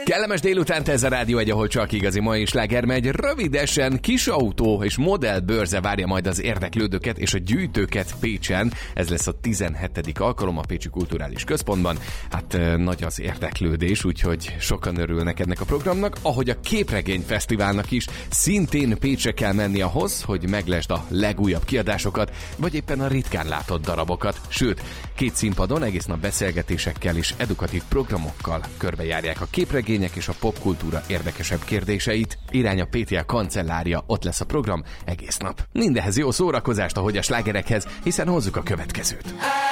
Kellemes délután, ez a Rádió 1, ahol csak igazi mai sláger megy. Rövidesen kis autó és modellbőrze várja majd az érdeklődőket és a gyűjtőket Pécsen. Ez lesz a 17. alkalom a Pécsi Kulturális Központban. Hát nagy az érdeklődés, úgyhogy sokan örülnek ennek a programnak, ahogy a Képregény Fesztiválnak is. Szintén Pécsre kell menni ahhoz, hogy meglesd a legújabb kiadásokat, vagy éppen a ritkán látott darabokat. Sőt, 2 színpadon egész nap beszélgetésekkel és edukatív programokkal körbejárják a képregények és a popkultúra érdekesebb kérdéseit. Irány a PTA kancellária, ott lesz a program egész nap. Mindehhez jó szórakozást, ahogy a slágerekhez, hiszen hozzuk a következőt.